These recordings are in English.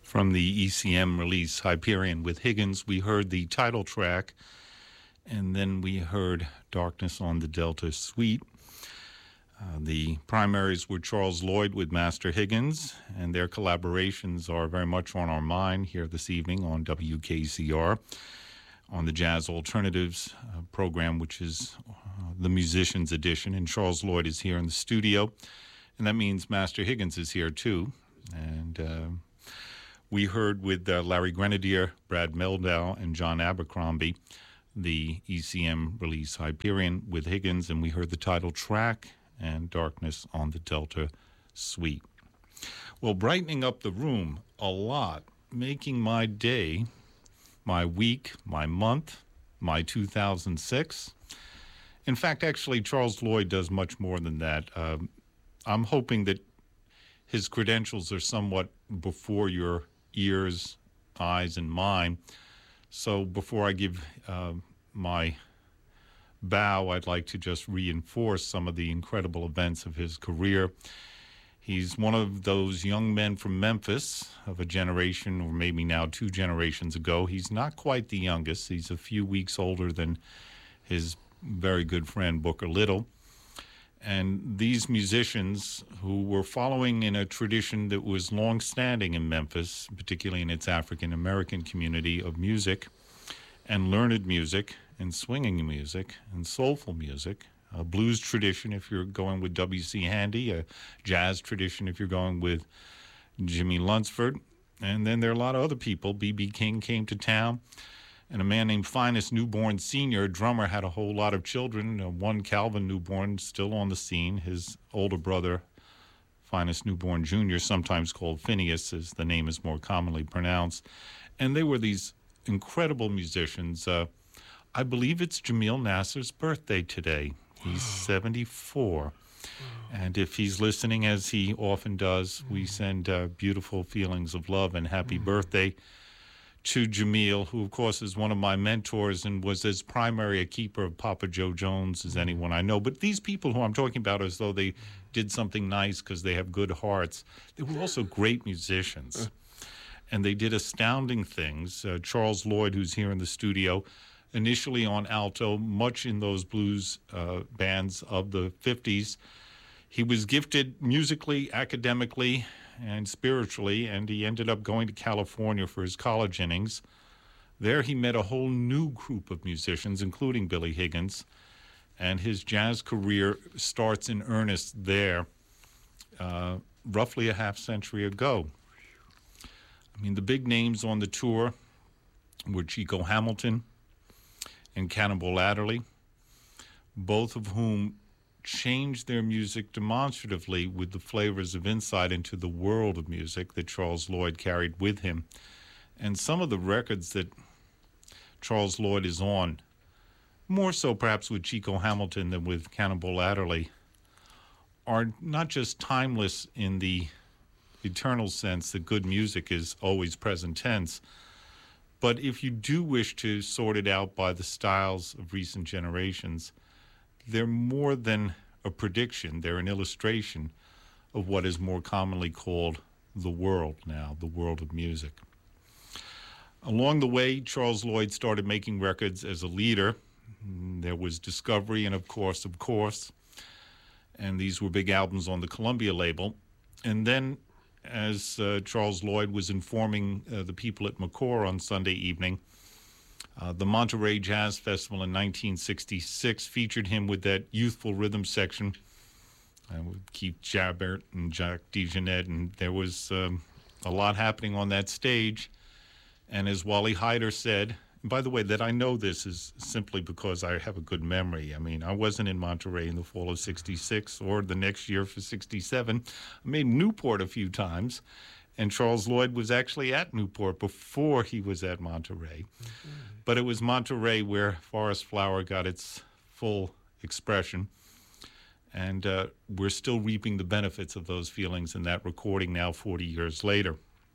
From the ECM release Hyperion with Higgins, we heard the title track, and then we heard Darkness on the Delta Suite. The primaries were Charles Lloyd with Master Higgins, and their collaborations are very much on our mind here this evening on WKCR, on the Jazz Alternatives program, which is the Musicians Edition, and Charles Lloyd is here in the studio, and that means Master Higgins is here too. And we heard with Larry Grenadier, Brad Mehldau, and John Abercrombie the ECM release Hyperion with Higgins, and we heard the title track and Darkness on the Delta Suite. Well, brightening up the room a lot, making my day, my week, my month, my 2006. In fact, actually, Charles Lloyd does much more than that. I'm hoping that his credentials are somewhat before your ears, eyes, and mine. So before I give my bow, I'd like to just reinforce some of the incredible events of his career. He's one of those young men from Memphis of a generation, or maybe now 2 generations ago. He's not quite the youngest. He's a few weeks older than his very good friend Booker Little. And these musicians who were following in a tradition that was long-standing in Memphis, particularly in its African-American community, of music and learned music and swinging music and soulful music, a blues tradition if you're going with W.C. Handy, a jazz tradition if you're going with Jimmy Lunsford. And then there are a lot of other people. B.B. King came to town. And a man named Finest Newborn Sr., a drummer, had a whole lot of children. One Calvin Newborn still on the scene. His older brother, Finest Newborn Jr., sometimes called Phineas, as the name is more commonly pronounced. And they were these incredible musicians. I believe it's Jamil Nasser's birthday today. He's 74. And if he's listening, as he often does, we send beautiful feelings of love and happy birthday to Jamil, who, of course, is one of my mentors and was as primary a keeper of Papa Joe Jones as anyone I know. But these people who I'm talking about, as though they did something nice because they have good hearts, they were also great musicians. And they did astounding things. Charles Lloyd, who's here in the studio, initially on alto, much in those blues bands of the 50s. He was gifted musically, academically, and spiritually, and he ended up going to California for his college innings. There he met a whole new group of musicians, including Billy Higgins, and his jazz career starts in earnest there, roughly a half century ago. I mean, the big names on the tour were Chico Hamilton and Cannonball Adderley, both of whom changed their music demonstratively with the flavors of insight into the world of music that Charles Lloyd carried with him. And some of the records that Charles Lloyd is on, more so perhaps with Chico Hamilton than with Cannonball Adderley, are not just timeless in the eternal sense that good music is always present tense, but if you do wish to sort it out by the styles of recent generations, they're more than a prediction. They're an illustration of what is more commonly called the world now, the world of music. Along the way, Charles Lloyd started making records as a leader. There was Discovery and Of Course, and these were big albums on the Columbia label. And then, as Charles Lloyd was informing the people at McCore on Sunday evening, the Monterey Jazz Festival in 1966 featured him with that youthful rhythm section with Keith Jarrett and Jacques DeJohnette, and there was a lot happening on that stage. And as Wally Heider said, and by the way, that I know this is simply because I have a good memory. I mean, I wasn't in Monterey in the fall of 66 or the next year for 67. I made Newport a few times. And Charles Lloyd was actually at Newport before he was at Monterey. Mm-hmm. But it was Monterey where Forest Flower got its full expression. And we're still reaping the benefits of those feelings in that recording now 40 years later.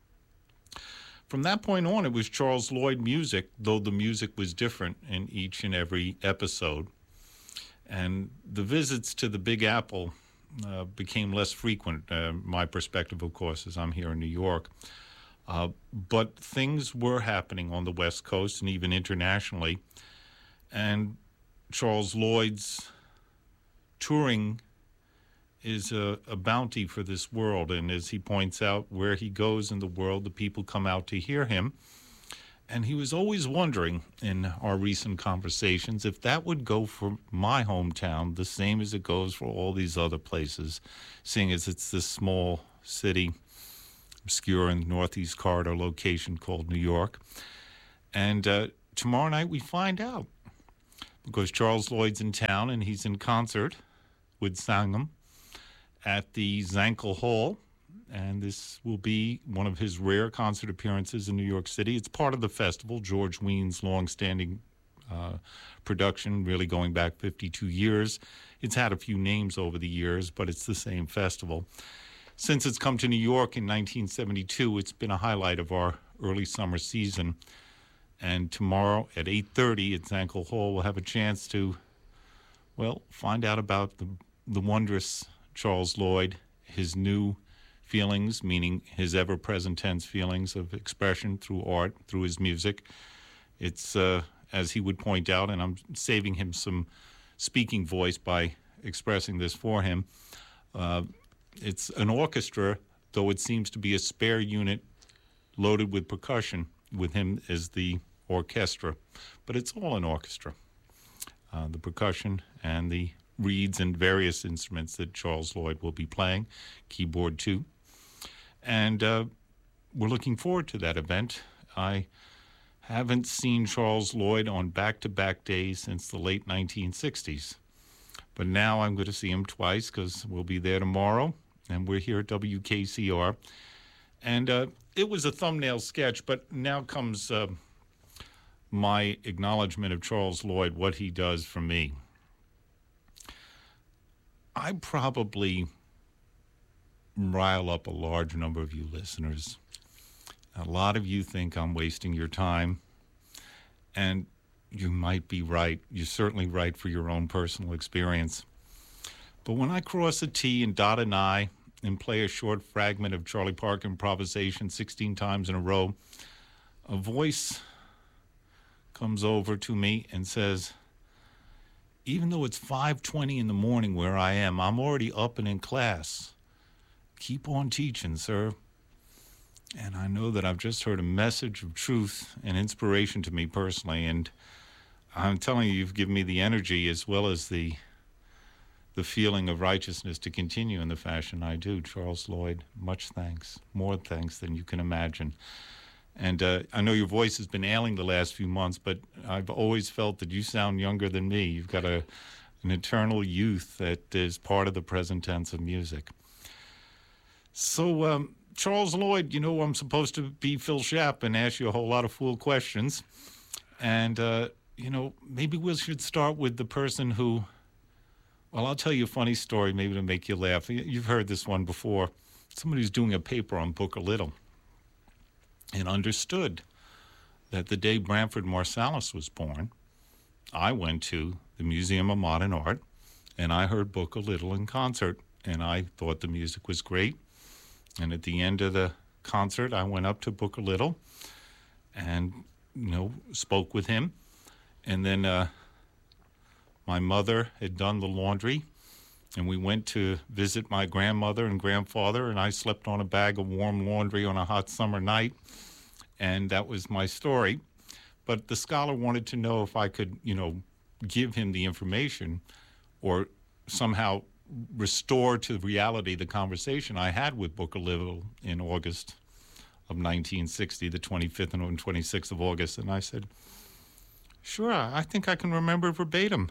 From that point on, it was Charles Lloyd music, though the music was different in each and every episode. And the visits to the Big Apple became less frequent. My perspective, of course, is I'm here in New York. But things were happening on the West Coast and even internationally. And Charles Lloyd's touring is a bounty for this world. And as he points out, where he goes in the world, the people come out to hear him. And he was always wondering in our recent conversations if that would go for my hometown the same as it goes for all these other places, seeing as it's this small city, obscure in the Northeast Corridor location called New York. And tomorrow night we find out, because Charles Lloyd's in town and he's in concert with Sangam at the Zankel Hall. And this will be one of his rare concert appearances in New York City. It's part of the festival, George Weah's longstanding production, really going back 52 years. It's had a few names over the years, but it's the same festival. Since it's come to New York in 1972, it's been a highlight of our early summer season. And tomorrow at 8:30 at Zankel Hall, we'll have a chance to, well, find out about the wondrous Charles Lloyd, his new feelings, meaning his ever-present tense feelings of expression through art, through his music. It's, as he would point out, and I'm saving him some speaking voice by expressing this for him, it's an orchestra, though it seems to be a spare unit loaded with percussion, with him as the orchestra. But it's all an orchestra. The percussion and the reeds and various instruments that Charles Lloyd will be playing, keyboard too. And we're looking forward to that event. I haven't seen Charles Lloyd on back-to-back days since the late 1960s. But now I'm going to see him twice because we'll be there tomorrow, and we're here at WKCR. And it was a thumbnail sketch, but now comes my acknowledgement of Charles Lloyd, what he does for me. I probably rile up a large number of you listeners. A lot of you think I'm wasting your time, and you might be right. You're certainly right for your own personal experience. But when I cross a T and dot an I and play a short fragment of Charlie Parker improvisation 16 times in a row, a voice comes over to me and says, even though it's 5:20 in the morning where I am, I'm already up and in class. Keep on teaching, sir. And I know that I've just heard a message of truth and inspiration to me personally, and I'm telling you, you've given me the energy as well as the feeling of righteousness to continue in the fashion I do. Charles Lloyd, much thanks, more thanks than you can imagine. And I know your voice has been ailing the last few months, but I've always felt that you sound younger than me. You've got an eternal youth that is part of the present tense of music. So, Charles Lloyd, you know, I'm supposed to be Phil Shapp and ask you a whole lot of fool questions. And, you know, maybe we should start with the person who, well, I'll tell you a funny story, maybe to make you laugh. You've heard this one before. Somebody who's doing a paper on Booker Little and understood that the day Branford Marsalis was born, I went to the Museum of Modern Art and I heard Booker Little in concert, and I thought the music was great. And at the end of the concert, I went up to Booker Little and, you know, spoke with him. And then my mother had done the laundry, and we went to visit my grandmother and grandfather, and I slept on a bag of warm laundry on a hot summer night, and that was my story. But the scholar wanted to know if I could, you know, give him the information or somehow restore to reality the conversation I had with Booker Little in August of 1960, the 25th and 26th of August. And I said, sure, I think I can remember verbatim.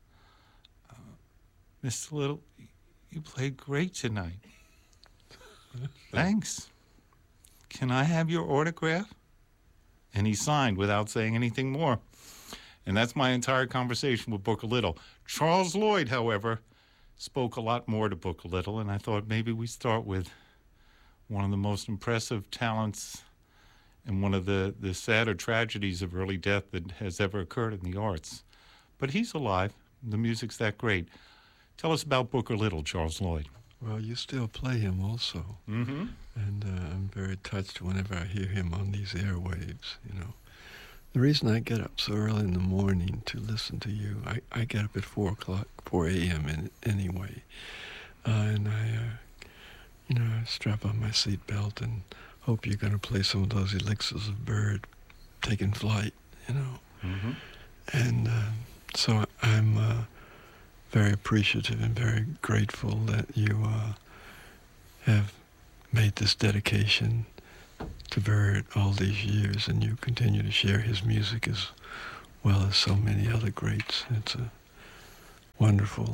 Mr. Little, you played great tonight. Thanks. Can I have your autograph? And he signed without saying anything more. And that's my entire conversation with Booker Little. Charles Lloyd, however, spoke a lot more to Booker Little, and I thought maybe we start with one of the most impressive talents and one of the sadder tragedies of early death that has ever occurred in the arts. But he's alive. The music's that great. Tell us about Booker Little, Charles Lloyd. Well, you still play him also. Mm-hmm. And I'm very touched whenever I hear him on these airwaves, you know. The reason I get up so early in the morning to listen to you, I get up at 4 a.m. Anyway, and I strap on my seatbelt and hope you're going to play some of those elixirs of bird taking flight, you know. Mm-hmm. And so I'm very appreciative and very grateful that you have made this dedication to Bird all these years, and you continue to share his music as well as so many other greats. It's a wonderful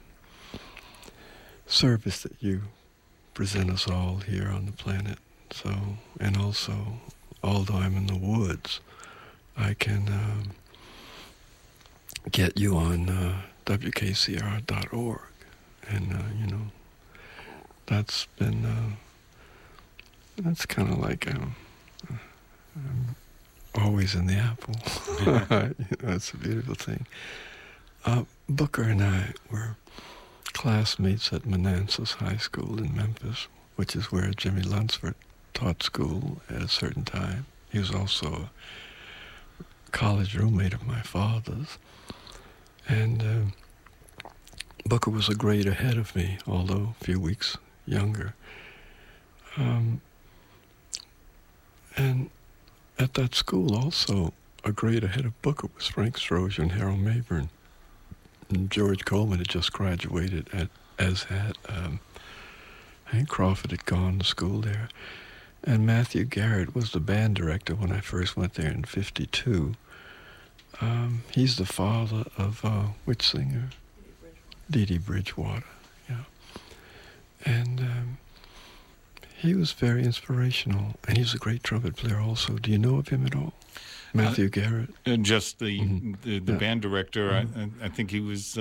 service that you present us all here on the planet. So, and also, although I'm in the woods, I can get you on WKCR.org, and that's been that's kind of like I'm always in the apple. That's a beautiful thing. Booker and I were classmates at Manassas High School in Memphis, which is where Jimmy Lunsford taught school at a certain time. He was also a college roommate of my father's. And Booker was a grade ahead of me, although a few weeks younger. And at that school also, a grade ahead of Booker was Frank Strozier and Harold Mayburn. And George Coleman had just graduated, as had Hank Crawford had gone to school there. And Matthew Garrett was the band director when I first went there in 1952. He's the father of which singer? Dee Dee Bridgewater, yeah. And he was very inspirational, and he was a great trumpet player also. Do you know of him at all? Matthew Garrett? Just the band director. Mm-hmm. I think he was...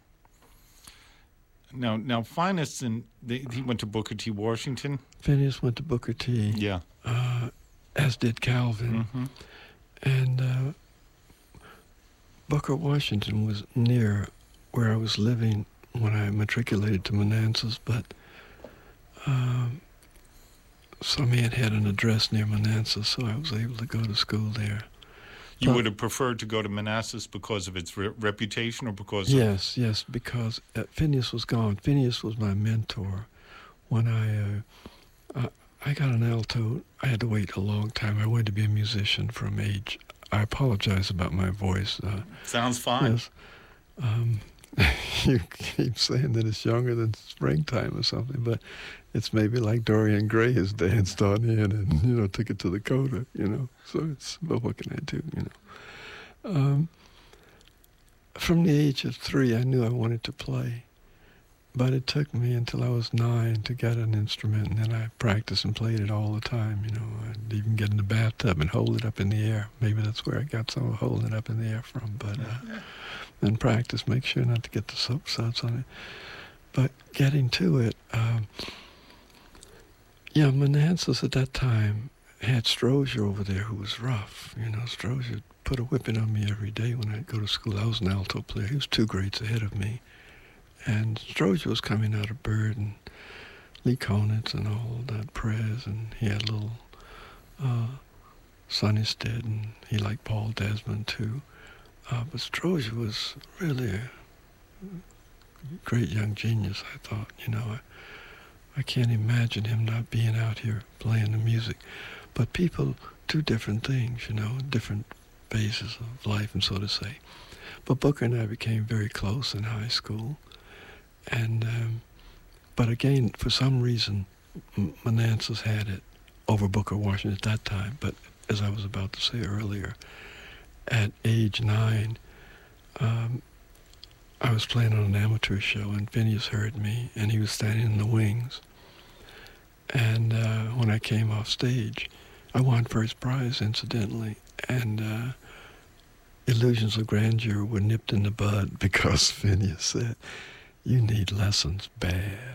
Now Phineas, he went to Booker T. Washington? Phineas went to Booker T. Yeah. As did Calvin. Mm-hmm. And Booker Washington was near where I was living when I matriculated to Manassas, but some man had an address near Manassas, so I was able to go to school there. You would have preferred to go to Manassas because of its reputation, or because Yes, because Phineas was gone. Phineas was my mentor. When I got an alto, I had to wait a long time. I wanted to be a musician from age. I apologize about my voice. Sounds fine. Yes. You keep saying that it's younger than springtime or something, but it's maybe like Dorian Gray has danced on in and, took it to the coda, So but what can I do, From the age of 3, I knew I wanted to play, but it took me until I was 9 to get an instrument, and then I practiced and played it all the time, I'd even get in the bathtub and hold it up in the air. Maybe that's where I got some of holding it up in the air from, but then practice, make sure not to get the soap suds on it. But getting to it, Manassas at that time had Strozier over there who was rough. Strozier put a whipping on me every day when I'd go to school. I was an alto player. He was 2 grades ahead of me. And Strozier was coming out of Bird and Lee Konitz and all that Prez, and he had a little Sonny Stitt, and he liked Paul Desmond too. But Strozier was really a great young genius, I thought. I can't imagine him not being out here playing the music. But people do different things, different phases of life, and so to say. But Booker and I became very close in high school. And, but again, for some reason, Manassas had it over Booker Washington at that time. But as I was about to say earlier, at age 9, I was playing on an amateur show, and Phineas heard me, and he was standing in the wings. And when I came off stage, I won first prize, incidentally, and Illusions of Grandeur were nipped in the bud because Phineas said, "You need lessons bad."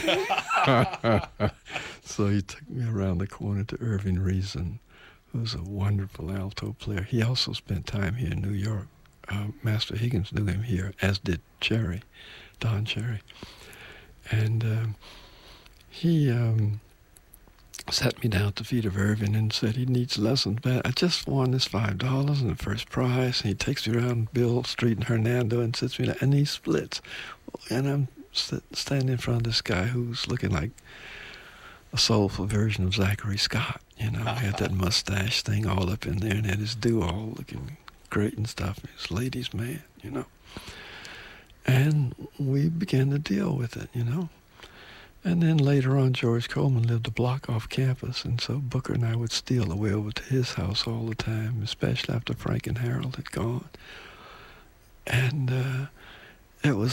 So he took me around the corner to Irving Reason, who was a wonderful alto player. He also spent time here in New York. Master Higgins knew him here, as did Cherry, Don Cherry. And he sat me down at the feet of Irving and said he needs lessons, but I just won this $5 in the first prize. And he takes me around Bill Street and Hernando and sits me down, and he splits. And I'm standing in front of this guy who's looking like a soulful version of Zachary Scott. He had that mustache thing all up in there and had his do-all looking great and stuff. He was a ladies' man, And we began to deal with it, And then later on, George Coleman lived a block off campus, and so Booker and I would steal the way over to his house all the time, especially after Frank and Harold had gone. And it was